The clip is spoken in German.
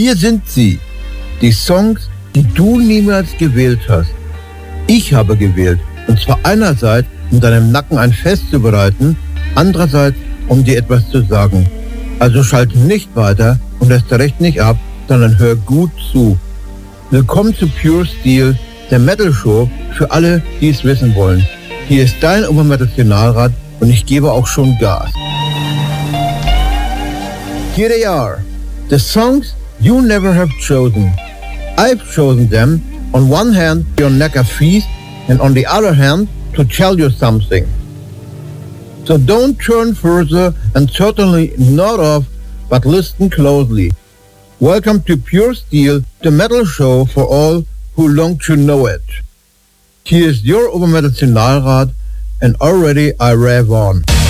hier sind sie, die Songs, die du niemals gewählt hast. Ich habe gewählt, und zwar einerseits, um deinem Nacken ein Fest zu bereiten, andererseits, um dir etwas zu sagen. Also schalte nicht weiter und erst recht nicht ab, sondern hör gut zu. Willkommen zu Pure Steel, der Metal Show für alle, die es wissen wollen. Hier ist dein Obermetal-Nationalrat und ich gebe auch schon Gas. Here they are, the songs you never have chosen. I've chosen them, on one hand, your neck a feast, and on the other hand, to tell you something. So don't turn further and certainly not off, but listen closely. Welcome to Pure Steel, the metal show for all who long to know it. Here is your Obermetal-Nationalrat, and already I rev on.